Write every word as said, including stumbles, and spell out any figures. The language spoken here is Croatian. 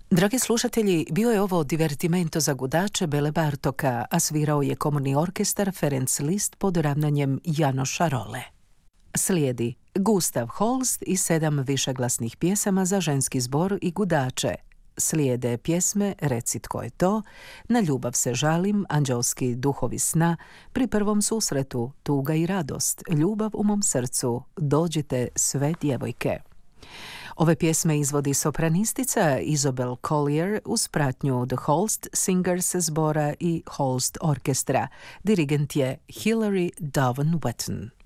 Dragi slušatelji, bio je ovo divertimento za gudače Bele Bartoka, a svirao je komorni orkestar Ferenc Liszt pod ravnanjem Janoša Role. Slijedi Gustav Holst i sedam višeglasnih pjesama za ženski zbor i gudače. Slijede pjesme Reci tko je to, Na ljubav se žalim, Anđelski duhovi sna, Pri prvom susretu, Tuga i radost, Ljubav u mom srcu, Dođite sve djevojke. Ove pjesme izvodi sopranistica Isobel Collier uz pratnju The Holst Singers zbora i Holst orkestra. Dirigent je Hilary Dowen Wetton.